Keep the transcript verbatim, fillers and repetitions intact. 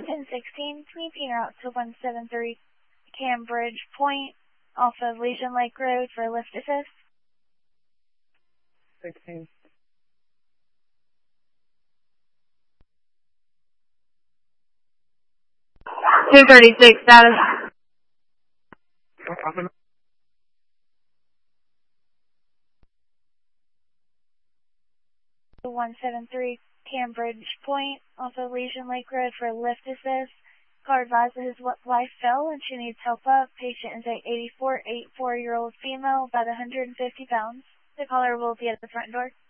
ten sixteen, sweeping route to one seven three Cambridge Point off of Legion Lake Road for lift assist. sixteen. two thirty-six status. one seven three Cambridge Point off of Legion Lake Road for lift assist. Car advised that his wife fell and she needs help up. Patient is a eighty-four, eighty-four year old female, about one hundred fifty pounds. The caller will be at the front door.